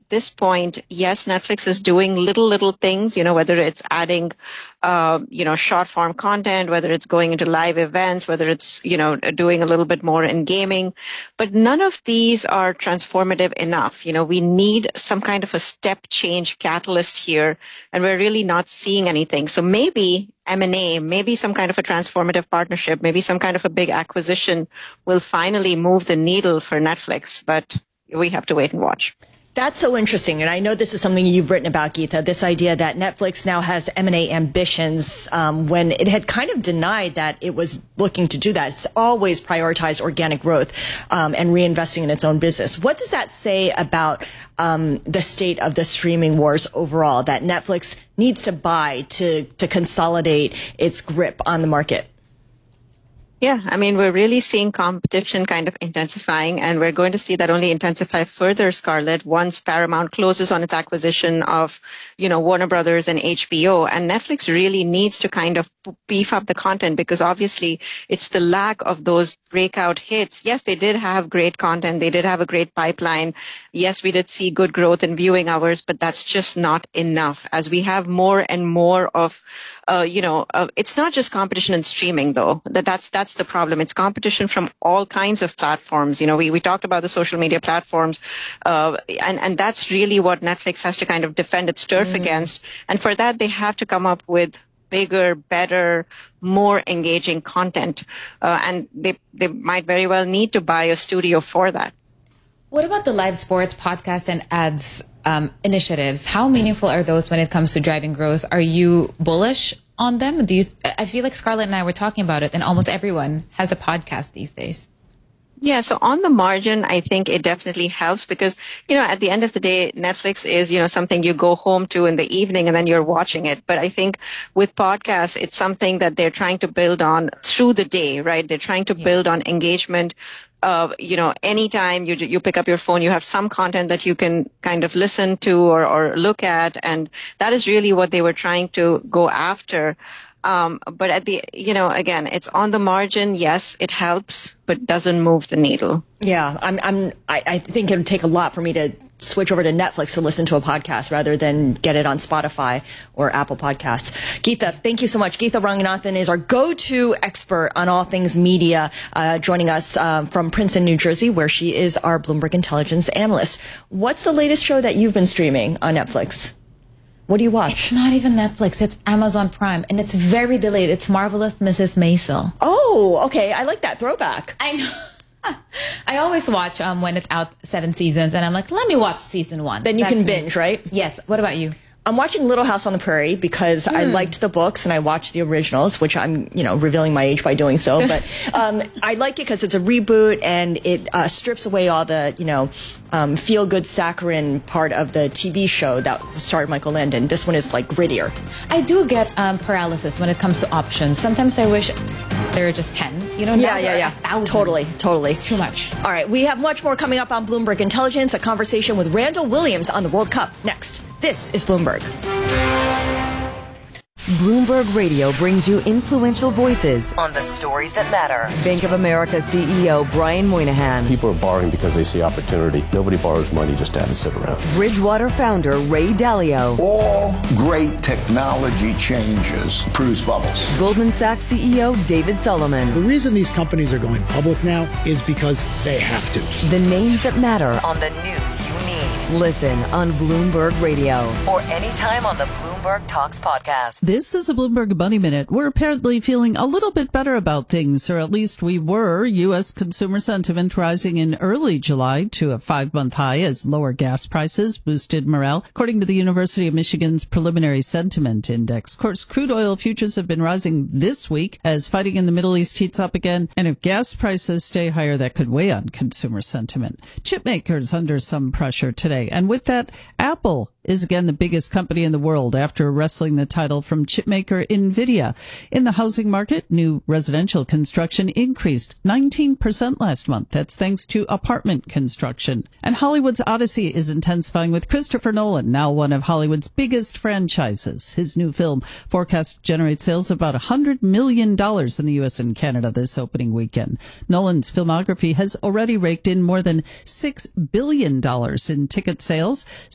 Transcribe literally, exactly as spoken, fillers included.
this point, yes, Netflix is doing little, little things, you know, whether it's adding, uh, you know, short form content, whether it's going into live events, whether it's, you know, doing a little bit more in gaming. But none of these are transformative enough. You know, we need some kind of a step change catalyst here, and we're really not seeing anything. So maybe M and A, maybe some kind of a transformative partnership, maybe some kind of a big acquisition will finally move the needle for Netflix. But we have to wait and watch. That's so interesting. And I know this is something you've written about, Geetha, this idea that Netflix now has M and A ambitions um, when it had kind of denied that it was looking to do that. It's always prioritized organic growth um, and reinvesting in its own business. What does that say about um, the state of the streaming wars overall, that Netflix needs to buy to, to consolidate its grip on the market? Yeah, I mean, we're really seeing competition kind of intensifying, and we're going to see that only intensify further, Scarlett, once Paramount closes on its acquisition of, you know, Warner Brothers and H B O. And Netflix really needs to kind of beef up the content, because obviously it's the lack of those breakout hits. Yes, they did have great content. They did have a great pipeline. Yes, we did see good growth in viewing hours, but that's just not enough. As we have more and more of, uh, you know, uh, it's not just competition in streaming, though. That that's that's the problem. It's competition from all kinds of platforms. You know, we, we talked about the social media platforms, uh, and, and that's really what Netflix has to kind of defend its turf mm. against. And for that, they have to come up with bigger, better, more engaging content. Uh, and they, they might very well need to buy a studio for that. What about the live sports, podcast, and ads um, initiatives? How meaningful are those when it comes to driving growth? Are you bullish on them? Do you? I feel like Scarlett and I were talking about it, and almost everyone has a podcast these days. Yeah, so on the margin, I think it definitely helps, because, you know, at the end of the day, Netflix is, you know, something you go home to in the evening and then you're watching it. But I think with podcasts, it's something that they're trying to build on through the day, right? They're trying to yeah. build on engagement. Uh, you know, anytime you you pick up your phone, you have some content that you can kind of listen to or, or look at. And that is really what they were trying to go after. Um, but at the, you know, again, it's on the margin. Yes, it helps, but doesn't move the needle. Yeah, I'm, I'm, I, I think it would take a lot for me to switch over to Netflix to listen to a podcast rather than get it on Spotify or Apple Podcasts. Geetha, thank you so much. Geetha Ranganathan is our go-to expert on all things media, uh, joining us uh, from Princeton, New Jersey, where she is our Bloomberg Intelligence analyst. What's the latest show that you've been streaming on Netflix? What do you watch? It's not even Netflix. It's Amazon Prime, and it's very delayed. It's Marvelous Missus Maisel. Oh, okay. I like that throwback. I know. I always watch um, when it's out seven seasons, and I'm like, let me watch season one. Then you That's can me. binge, right? Yes. What about you? I'm watching Little House on the Prairie because mm. I liked the books and I watched the originals, which I'm, you know, revealing my age by doing so. But um, I like it because it's a reboot and it uh, strips away all the, you know, um, feel-good saccharine part of the T V show that starred Michael Landon. This one is like grittier. I do get um, paralysis when it comes to options. Sometimes I wish there were just ten. You know, yeah, yeah, yeah. Thousand. Totally, totally. It's too much. All right, we have much more coming up on Bloomberg Intelligence, a conversation with Randall Williams on the World Cup next. This is Bloomberg. Bloomberg Radio brings you influential voices on the stories that matter. Bank of America C E O Brian Moynihan. People are borrowing because they see opportunity. Nobody borrows money just to have it sit around. Bridgewater founder Ray Dalio. All great technology changes produce bubbles. Goldman Sachs C E O David Solomon. The reason these companies are going public now is because they have to. The names that matter on the news you need. Listen on Bloomberg Radio or anytime on the Bloomberg Talks podcast. This is a Bloomberg Money Minute. We're apparently feeling a little bit better about things, or at least we were. U S consumer sentiment rising in early July to a five-month high as lower gas prices boosted morale, according to the University of Michigan's preliminary sentiment index. Of course, crude oil futures have been rising this week as fighting in the Middle East heats up again. And if gas prices stay higher, that could weigh on consumer sentiment. Chip makers under some pressure today. And with that, Apple is again the biggest company in the world after wrestling the title from chipmaker NVIDIA. In the housing market, new residential construction increased nineteen percent last month. That's thanks to apartment construction. And Hollywood's odyssey is intensifying with Christopher Nolan, now one of Hollywood's biggest franchises. His new film forecast to generate sales of about one hundred million dollars in the U S and Canada this opening weekend. Nolan's filmography has already raked in more than six billion dollars in ticket sales.